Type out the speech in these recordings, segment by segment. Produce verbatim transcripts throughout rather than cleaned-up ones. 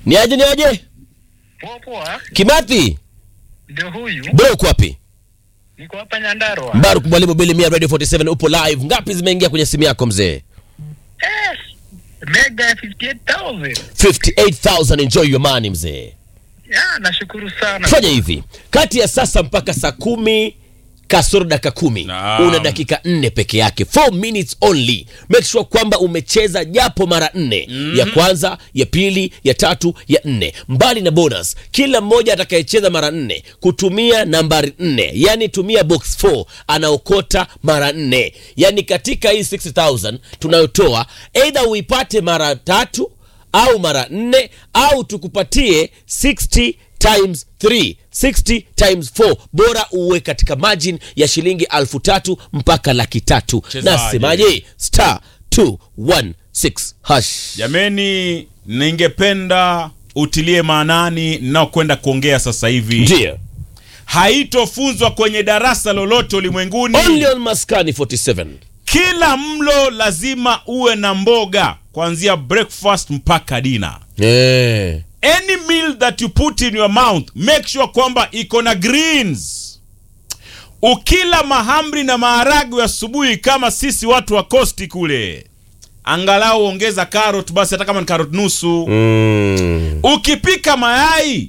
Ni aje ni aje? Poa poa. Kimathi. Ndio huyu. Bro uko wapi? Niko hapa Nyandarua. Mbaruku Mwalimu Bilimia Radio forty-seven upo live. Ngapi zimeingia kwenye simu yako mzee? Eh. Mega fifty-eight thousand. fifty-eight thousand, enjoy your money mzee. Ya, nashukuru sana. Fanya hivi. Kati ya sasa mpaka saa kumi kasoro dakika kumi, Naam. una dakika nne peke yake, four minutes only. Make sure kwamba umecheza japo mara nne. Mm-hmm. Ya kwanza, ya pili, ya tatu, ya nne. Mbali na bonus, kila mmoja atakayecheza mara nne kutumia nambari nne, yani tumia box four, anaokota mara nne. Yani katika hii sixty thousand tunayotoa, either uipate mara tatu au mara nne, au tukupatie sixty times three, sixty times four, bora uwe katika margin ya shilingi alfu tatu mpaka laki tatu. Nasemaje? Star two one six hash. Jameni, ningependa utilie maanani na kwenda kuongea sasa hivi. Ndio. Haitofunzwa kwenye darasa lolote ulimwenguni. Only on Maskani forty-seven. Kila mlo lazima uwe na mboga kuanzia breakfast mpaka dinner. Eh. Any meal that you put in your mouth, make sure kwamba iko na greens. Ukila mahamri na maharagwe asubuhi kama sisi watu wa Coast kule, angalau ongeza carrot basi, hata kama ni carrot nusu. Mm. Ukipika mayai,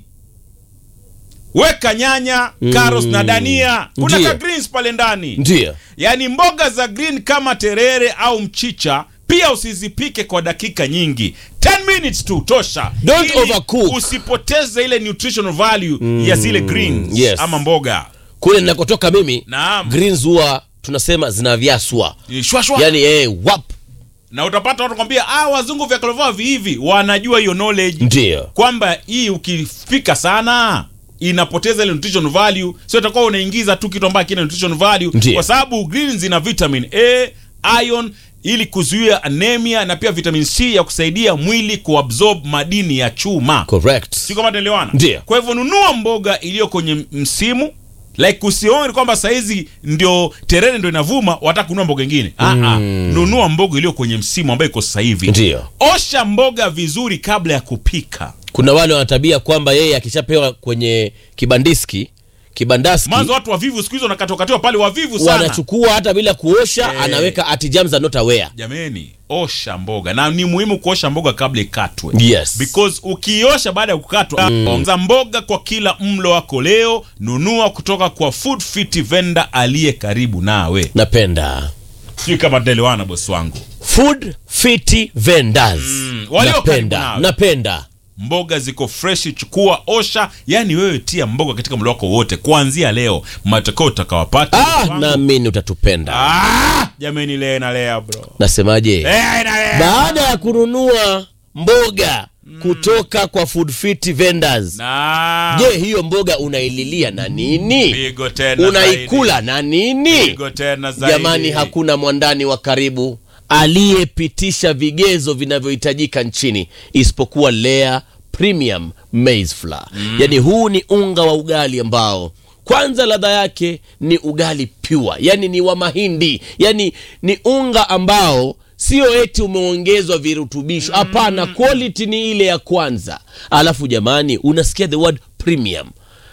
weka nyanya, carrots mm. na dania. Kuna ka greens pale ndani. Ndio. Yani mboga za green kama terere au mchicha pia usizipike kwa dakika nyingi. ten minutes tu tosha. Don't overcook. Usipoteze ile nutritional value mm. ya zile greens. Yes. Ama mboga. Kule ninakotoka mimi, Naam. greens huwa tunasema zinavyaswa. Shwa shwa. Yani eh wap. Na utapata watu kwambia ah, wazungu vya kalova hivi, wanajua hiyo knowledge. Ndio. Kwamba hii ukifika sana inapoteza ile nutritional value. Sio utakuwa unaingiza tu kitu ambacho kina nutritional value. Ndiyo. Kwa sababu greens ina vitamin A, iron ili kuzuia anemia, na pia vitamin C ya kusaidia mwili kuabsorb madini ya chuma. Correct. Sio kama tunaelewana? Ndiyo. Kwa hivyo nunua mboga iliyo kwenye msimu. Like usione kwamba saizi ndio terere ndio inavuma wataka kununua mboga nyingine. Ah mm. ah. Nunua mboga iliyo kwenye msimu ambayo iko sasa hivi. Ndiyo. Osha mboga vizuri kabla ya kupika. Kuna wale wanatabia kwamba yeye akishapewa kwenye kibandiski, kibandaski, Mwanzo watu wavivu siku hizo wanakatokatiwa pale, wavivu sana. wanachukua hata bila kuosha, hey. anaweka at germs are not aware. Jameni, osha mboga. Na ni muhimu kuosha mboga kabla ikatwe. Yes. Because ukiosha baada ya kukatwa, mm. ongeza mboga kwa kila mlo wako leo. Nunua kutoka kwa Food Fit vendor aliye karibu nawe. Napenda. Sio kama delewana boss wangu. Food Fit vendors. Mm. Walio Napenda. Napenda. Mboga ziko fresh, chukua, osha. Yani wewe tia mboga katika mlo wako wote kuanzia leo. Matokeo utakawapata. Ah, naamini utatupenda. Ah, jameni leo na leo bro. Nasemaje? Leo na leo. Baada ya kununua mboga mm. kutoka kwa Food Fit vendors. Na. Je, hiyo mboga unaililia na nini? Pigo tena. Unaikula na nini? Pigo tena zaidi. Jamani, hakuna mwandani wa karibu aliyepitisha vigezo vinavyohitajika nchini isipokuwa Lea Premium Maize Flour. Mm. Yani huu ni unga wa ugali ambao kwanza ladha yake ni ugali pure. Yani ni wa mahindi. Yani ni unga ambao sio eti umeongezwa virutubisho. Hapana, mm. quality ni ile ya kwanza. Alafu jamani, unasikia the word premium.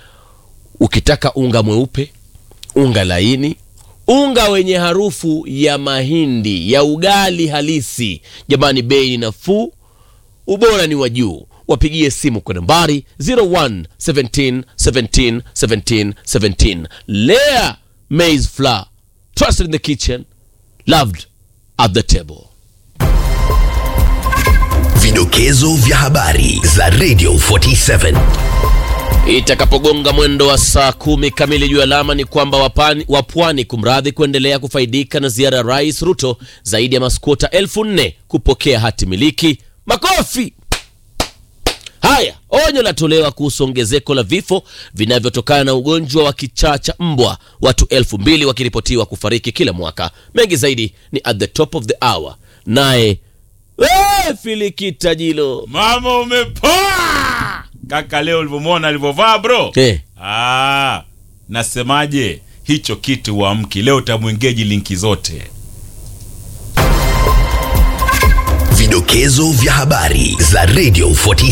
Ukitaka unga mweupe, unga laini, unga wenye harufu ya mahindi, ya ugali halisi, jamani, bei ni nafuu, ubora ni wa juu. Wapigie simu kwa nambari zero one seventeen seventeen seventeen seventeen. Lea Maize Flour, trusted in the kitchen, loved at the table. Vidokezo vya habari za Radio forty-seven. Itakapogonga mwendo wa saa kumi kamili juu alama ni kwamba wapani, wapwani kumradhi kuendelea kufaidika na ziara ya Rais Ruto, zaidi ya maskota elfu nne kupokea hati miliki. Makofi! Haya, onyo latolewa kuhusu ongezeko la vifo vinavyotokana na ugonjwa wa kichaa cha mbwa, watu elfu mbili wakiripotiwa kufariki kila mwaka. Mengi zaidi ni at the top of the hour. Nae Weee Filikita Jilo, mama umepoa. Kaka leo ulivyomuona alivyovaa bro. Eh. Ah, nasemaje? Hicho kitu uamki. Leo utamuengeji linki zote. Vidokezo vya habari za Radio forty-seven.